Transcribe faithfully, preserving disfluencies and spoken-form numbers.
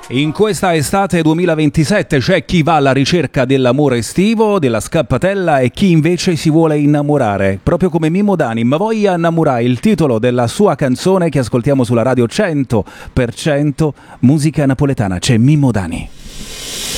In questa estate duemilaventisette c'è chi va alla ricerca dell'amore estivo, della scappatella e chi invece si vuole innamorare, proprio come Mimmo Dani. Ma voglia innamorare, il titolo della sua canzone che ascoltiamo sulla radio cento per cento musica napoletana. C'è Mimmo Dani.